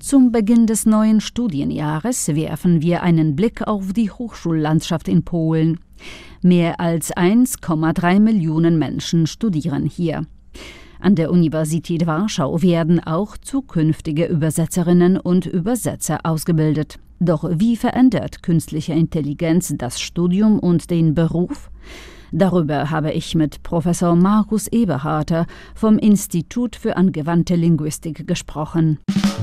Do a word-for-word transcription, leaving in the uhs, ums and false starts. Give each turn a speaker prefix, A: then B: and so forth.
A: Zum Beginn des neuen Studienjahres werfen wir einen Blick auf die Hochschullandschaft in Polen. Mehr als eins Komma drei Millionen Menschen studieren hier. An der Universität Warschau werden auch zukünftige Übersetzerinnen und Übersetzer ausgebildet. Doch wie verändert künstliche Intelligenz das Studium und den Beruf? Darüber habe ich mit Professor Markus Eberharter vom Institut für angewandte Linguistik gesprochen.